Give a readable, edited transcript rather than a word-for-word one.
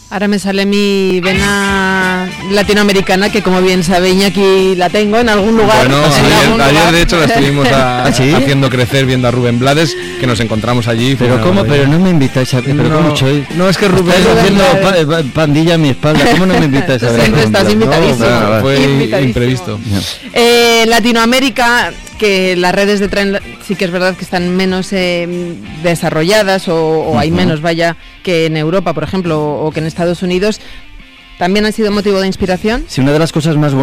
Ahora me sale mi vena latinoamericana, que como bien sabe Iñaki la tengo en algún lugar. Bueno, ayer de hecho la estuvimos ¿sí? haciendo crecer viendo a Rubén Blades, que nos encontramos allí. Pero ¿cómo? Pero no me invitáis a... Pero ¿cómo soy? No, es que Rubén... Estáis haciendo pandilla a mi espalda. ¿Cómo no me invitáis a ver? Siempre estás invitadísimo. No, fue imprevisto. Latinoamérica, que las redes de tren sí que es verdad que están menos desarrolladas o hay menos, vaya, que en Europa, por ejemplo, o que en Estados Unidos, ¿también han sido motivo de inspiración? Sí, una de las cosas más